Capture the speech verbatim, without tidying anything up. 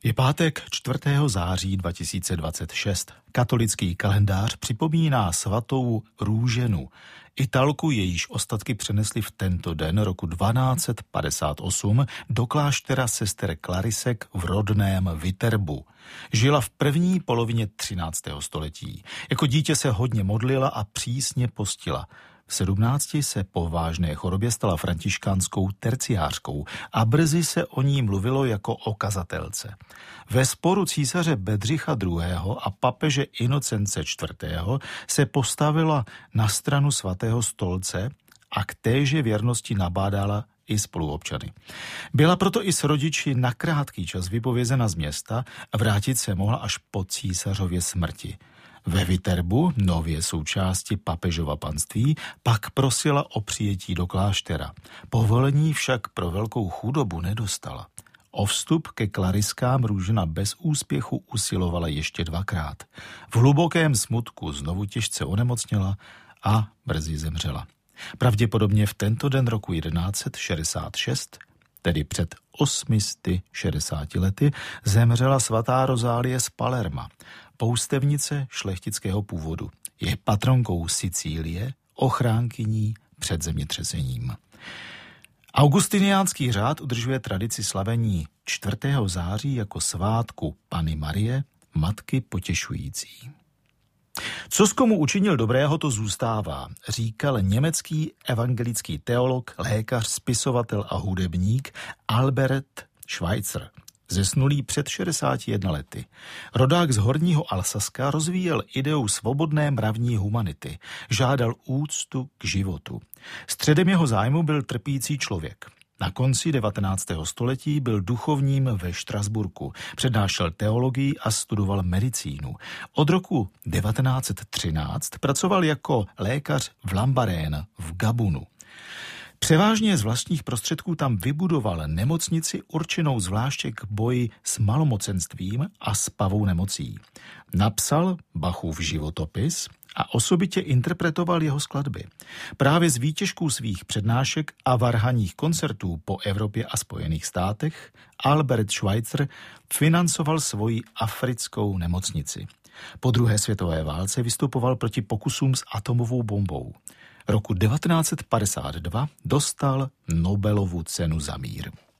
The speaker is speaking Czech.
Je pátek čtvrtého září dva tisíce dvacet šest. Katolický kalendář připomíná svatou Růženu, Italku, jejíž ostatky přenesli v tento den roku dvanáct padesát osm do kláštera sester Klarisek v rodném Viterbu. Žila v první polovině třináctého století. Jako dítě se hodně modlila a přísně postila. V sedmnácti se po vážné chorobě stala františkánskou terciářkou a brzy se o ní mluvilo jako o kazatelce. Ve sporu císaře Bedřicha druhého. a papeže Inocence čtvrtého. se postavila na stranu svatého stolce a k téže věrnosti nabádala i spoluobčany. Byla proto i s rodiči na krátký čas vypovězena z města a vrátit se mohla až po císařově smrti. Ve Viterbu, nově součásti papežova panství, pak prosila o přijetí do kláštera. Povolení však pro velkou chudobu nedostala. O vstup ke Klariskám Růžena bez úspěchu usilovala ještě dvakrát. V hlubokém smutku znovu těžce onemocněla a brzy zemřela. Pravděpodobně v tento den roku jedenáct set šedesát šest, tedy před osmi sty šedesáti lety, zemřela svatá Rozálie z Palerma, poustevnice šlechtického původu. Je patronkou Sicílie, ochránkyní před zemětřesením. Augustiniánský řád udržuje tradici slavení čtvrtého září jako svátku Panny Marie, Matky potěšující. Co s komu učinil dobrého, to zůstává, říkal německý evangelický teolog, lékař, spisovatel a hudebník Albert Schweitzer, zesnulý před šedesáti jedné lety. Rodák z Horního Alsaska rozvíjel ideu svobodné mravní humanity, žádal úctu k životu. Středem jeho zájmu byl trpící člověk. Na konci devatenáctého století byl duchovním ve Štrasburku, přednášel teologii a studoval medicínu. Od roku devatenáct set třináct pracoval jako lékař v Lambarén v Gabunu. Převážně z vlastních prostředků tam vybudoval nemocnici určenou zvláště k boji s malomocenstvím a s pavou nemocí. Napsal Bachův životopis a osobitě interpretoval jeho skladby. Právě z výtěžků svých přednášek a varhanních koncertů po Evropě a Spojených státech Albert Schweitzer financoval svoji africkou nemocnici. Po druhé světové válce vystupoval proti pokusům s atomovou bombou. Roku devatenáct set padesát dva dostal Nobelovu cenu za mír.